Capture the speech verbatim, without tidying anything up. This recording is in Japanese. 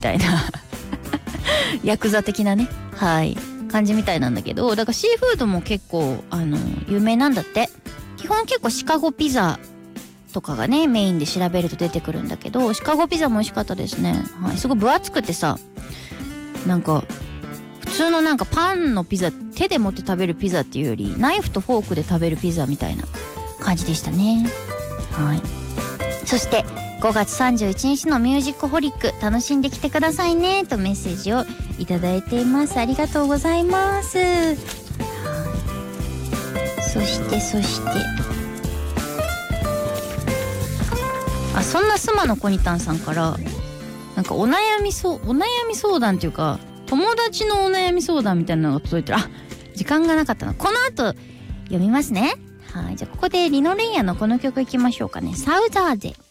たいなヤクザ的なね、はい感じみたいなんだけど、だからシーフードも結構あの有名なんだって。基本結構シカゴピザとかがねメインで調べると出てくるんだけど、シカゴピザも美味しかったですね。はい、すごい分厚くてさ、なんか普通のなんかパンのピザ、手で持って食べるピザっていうよりナイフとフォークで食べるピザみたいな感じでしたね。はい。そしてごがつさんじゅういちにちのミュージックホリック楽しんできてくださいねとメッセージをいただいています。ありがとうございます。はい。そしてそしてあ、そんなスマのコニタンさんからなんかお悩みそうお悩み相談っていうか友達のお悩み相談みたいなのが届いてる。あ、時間がなかったな。この後読みますね。はい、じゃあここでリノレイヤのこの曲いきましょうかね。サウザーゼ。